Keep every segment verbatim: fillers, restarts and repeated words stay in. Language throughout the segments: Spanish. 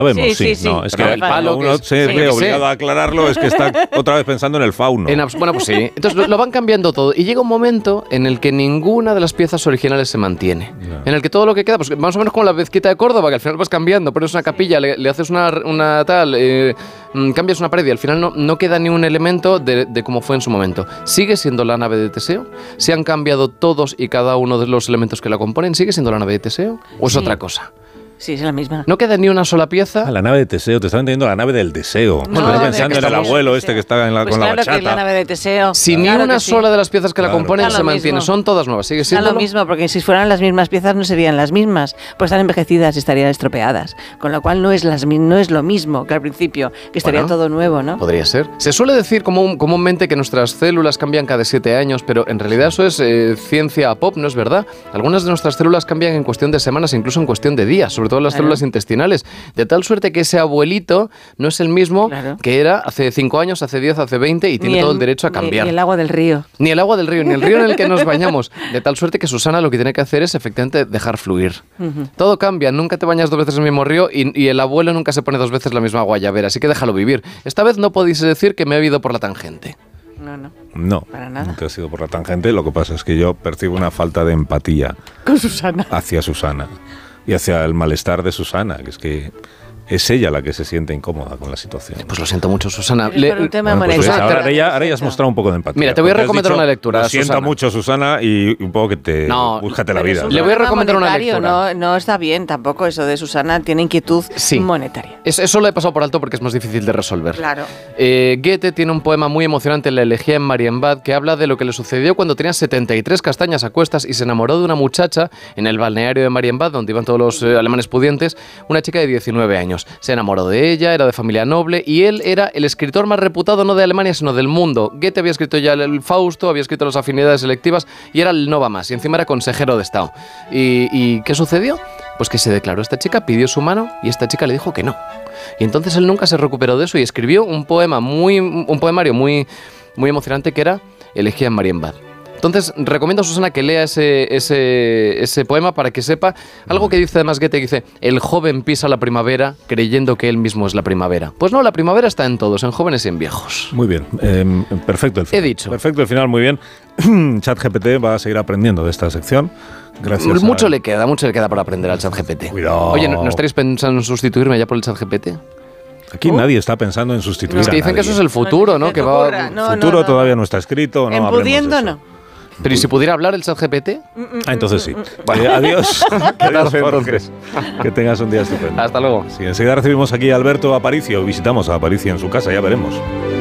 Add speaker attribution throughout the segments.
Speaker 1: Lo vemos, sí.
Speaker 2: sí,
Speaker 1: sí. No,
Speaker 2: sí.
Speaker 1: es
Speaker 3: Pero
Speaker 1: que
Speaker 3: el palo
Speaker 1: cuando uno
Speaker 3: que es-
Speaker 1: se
Speaker 3: sí,
Speaker 1: ve
Speaker 3: sí.
Speaker 1: obligado a aclararlo es que está otra vez pensando en el fauno.
Speaker 3: En abs- bueno, pues sí. Entonces lo, lo van cambiando todo. Y llega un momento en el que ninguna de las piezas originales se mantiene.
Speaker 1: No.
Speaker 3: En el que todo lo que queda, pues más o menos como la mezquita de Córdoba, que al final vas cambiando, pones una capilla, le, le haces una, una tal, eh, mm, cambias una pared y al final no, no queda ni un elemento de, de cómo fue en su momento. ¿Sigue siendo la nave de Teseo? ¿Se han cambiado todos y cada uno de los elementos que la componen? ¿Sigue siendo la nave de Teseo? ¿O es
Speaker 2: Sí.
Speaker 3: otra cosa?
Speaker 2: Sí, es la misma.
Speaker 3: No queda ni una sola pieza.
Speaker 1: Ah, la nave de Teseo, te estaba entendiendo la nave del deseo.
Speaker 2: No,
Speaker 1: Estaba
Speaker 2: de
Speaker 1: pensando
Speaker 2: que
Speaker 1: en el
Speaker 2: estamos-
Speaker 1: abuelo
Speaker 2: Teseo.
Speaker 1: este que está en la,
Speaker 2: Pues
Speaker 1: con
Speaker 2: claro
Speaker 1: la bachata.
Speaker 2: que es la nave de Teseo.
Speaker 3: Si ni
Speaker 2: Claro
Speaker 3: una
Speaker 2: que sí.
Speaker 3: sola de las piezas que la
Speaker 1: Claro.
Speaker 3: componen
Speaker 2: Da
Speaker 3: se
Speaker 2: lo
Speaker 3: mantiene,
Speaker 2: mismo.
Speaker 3: son todas nuevas. ¿Sigue
Speaker 2: Da
Speaker 3: siendo
Speaker 2: lo mismo, porque si fueran las mismas piezas no serían las mismas, pues están envejecidas y estarían estropeadas. Con lo cual no es, las, mi- no es lo mismo que al principio, que estaría
Speaker 3: Bueno,
Speaker 2: todo nuevo, ¿no?
Speaker 3: Podría ser. Se suele decir común- comúnmente que nuestras células cambian cada siete años, pero en realidad eso es eh, ciencia pop, ¿no es verdad? Algunas de nuestras células cambian en cuestión de semanas, incluso en cuestión de días, sobre todo las
Speaker 2: Claro.
Speaker 3: células intestinales. De tal suerte que ese abuelito no es el mismo
Speaker 2: Claro.
Speaker 3: que era hace cinco años, hace diez, hace veinte y tiene
Speaker 2: Ni
Speaker 3: todo el derecho a
Speaker 2: ni-
Speaker 3: cambiar.
Speaker 2: Ni el agua del río.
Speaker 3: Ni el agua del río, ni el río en el que nos bañamos. De tal suerte que Susana lo que tiene que hacer es efectivamente dejar fluir.
Speaker 2: Ujú.
Speaker 3: Todo cambia, nunca te bañas dos veces en el mismo río y, y el abuelo nunca se pone dos veces la misma guayabera, así que déjalo vivir. Esta vez no podéis decir que me he ido por la tangente.
Speaker 2: No, no.
Speaker 1: No,
Speaker 2: Para nada.
Speaker 1: nunca he sido por la tangente. Lo que pasa es que yo percibo una falta de empatía
Speaker 2: Con Susana.
Speaker 1: hacia Susana y hacia el malestar de Susana, que es que es ella la que se siente incómoda con la situación.
Speaker 3: Pues lo siento mucho, Susana.
Speaker 2: Pero es
Speaker 3: Le-
Speaker 2: por un tema
Speaker 1: Bueno, pues ves,
Speaker 2: monetario.
Speaker 1: ahora, ahora ya, ahora ya has mostrado un poco de empatía.
Speaker 3: Mira, te voy a
Speaker 1: porque has
Speaker 3: recomendar
Speaker 1: dicho,
Speaker 3: una lectura,
Speaker 1: Lo siento
Speaker 3: Susana.
Speaker 1: mucho, Susana, y un poco que te
Speaker 3: No,
Speaker 1: búscate la
Speaker 2: Pero
Speaker 1: vida.
Speaker 2: es un
Speaker 3: Le voy a
Speaker 2: problema
Speaker 3: recomendar una
Speaker 2: monetario,
Speaker 3: lectura.
Speaker 2: No, no está bien tampoco eso de Susana, tiene inquietud
Speaker 3: Sí.
Speaker 2: monetaria.
Speaker 3: Es- Eso lo he pasado por alto porque es más difícil de resolver.
Speaker 2: Claro.
Speaker 3: Eh, Goethe tiene un poema muy emocionante, La elegía en Marienbad, que habla de lo que le sucedió cuando tenía setenta y tres castañas a cuestas y se enamoró de una muchacha en el balneario de Marienbad, donde iban todos los eh, alemanes pudientes, una chica de diecinueve años. Se enamoró de ella, era de familia noble y él era el escritor más reputado no de Alemania, sino del mundo. Goethe había escrito ya el Fausto, había escrito las afinidades selectivas y era el no va más, y encima era consejero de Estado. ¿Y, y qué sucedió? Pues que se declaró esta chica, pidió su mano y esta chica le dijo que no. Y entonces él nunca se recuperó de eso y escribió un poema muy, un poemario muy, muy emocionante que era Elegía en Marienbad. Entonces, recomiendo a Susana que lea ese, ese, ese poema para que sepa algo que dice además Goethe, que dice, el joven pisa la primavera creyendo que él mismo es la primavera. Pues no, la primavera está en todos, en jóvenes y en viejos.
Speaker 1: Muy bien, eh, perfecto el final.
Speaker 3: He dicho.
Speaker 1: Perfecto el final, muy bien. ChatGPT va a seguir aprendiendo de esta sección. Gracias.
Speaker 3: Mucho
Speaker 1: a...
Speaker 3: le queda, mucho le queda por aprender al ChatGPT.
Speaker 1: Cuidado.
Speaker 3: Oye, ¿no, ¿no estaréis pensando en sustituirme ya por el ChatGPT?
Speaker 1: Aquí nadie está pensando en sustituir
Speaker 3: Es que
Speaker 1: a
Speaker 3: dicen que
Speaker 1: nadie.
Speaker 3: eso es el futuro, ¿no?
Speaker 2: se
Speaker 3: Que
Speaker 2: te
Speaker 3: va...
Speaker 2: ocurra, no,
Speaker 1: futuro
Speaker 2: no, no.
Speaker 1: todavía no está escrito. No
Speaker 2: En
Speaker 1: hablemos de
Speaker 2: pudiendo
Speaker 1: eso.
Speaker 2: no.
Speaker 3: Pero ¿y si pudiera hablar el ChatGPT?
Speaker 1: Ah, entonces sí. Vale, adiós. Adiós, Jorge.
Speaker 3: entonces?
Speaker 1: Que tengas un día estupendo.
Speaker 3: Hasta luego.
Speaker 1: Sí, enseguida recibimos aquí a Alberto Aparicio. Visitamos a Aparicio en su casa, ya veremos.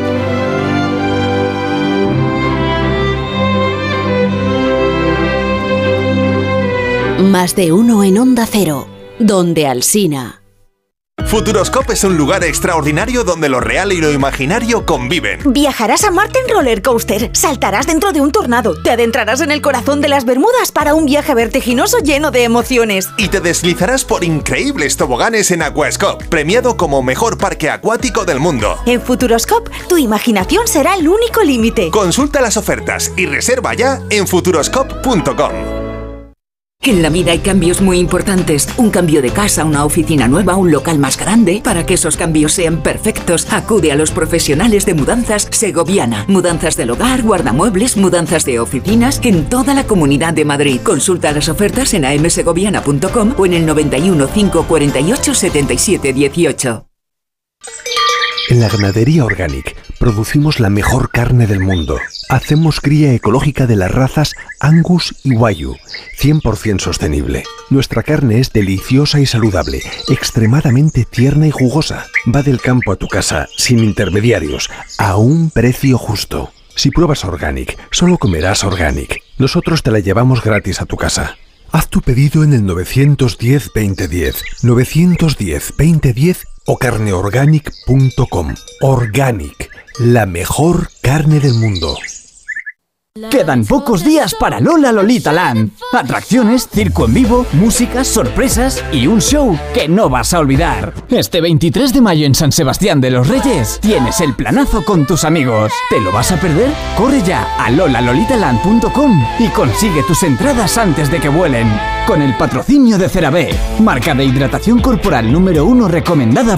Speaker 4: Más de uno en Onda Cero, donde Alsina.
Speaker 5: Futuroscope es un lugar extraordinario donde lo real y lo imaginario conviven.
Speaker 6: Viajarás a Marte en roller coaster, saltarás dentro de un tornado, te adentrarás en el corazón de las Bermudas para un viaje vertiginoso lleno de emociones.
Speaker 5: Y te deslizarás por increíbles toboganes en Aquascope, premiado como mejor parque acuático del mundo.
Speaker 6: En Futuroscope, tu imaginación será el único límite.
Speaker 5: Consulta las ofertas y reserva ya en futuroscope punto com.
Speaker 7: En la vida hay cambios muy importantes. Un cambio de casa, una oficina nueva, un local más grande. Para que esos cambios sean perfectos, acude a los profesionales de Mudanzas Segoviana. Mudanzas del hogar, guardamuebles, mudanzas de oficinas en toda la Comunidad de Madrid. Consulta las ofertas en a m segoviana punto com o en el noventa y uno, cinco cuarenta y ocho, setenta y siete dieciocho.
Speaker 8: En la Ganadería Organic producimos la mejor carne del mundo. Hacemos cría ecológica de las razas Angus y Wagyu, cien por ciento sostenible. Nuestra carne es deliciosa y saludable, extremadamente tierna y jugosa. Va del campo a tu casa, sin intermediarios, a un precio justo. Si pruebas Organic, solo comerás Organic. Nosotros te la llevamos gratis a tu casa. Haz tu pedido en el nueve uno cero, veinte diez, nueve uno cero, veinte diez o carne organic punto com. Organic, la mejor carne del mundo.
Speaker 9: Quedan pocos días para Lola Lolita Land. Atracciones, circo en vivo, música, sorpresas y un show que no vas a olvidar. Este veintitrés de mayo en San Sebastián de los Reyes tienes el planazo con tus amigos. ¿Te lo vas a perder? Corre ya a lola lolita land punto com y consigue tus entradas antes de que vuelen. Con el patrocinio de CeraVe, marca de hidratación corporal número uno recomendada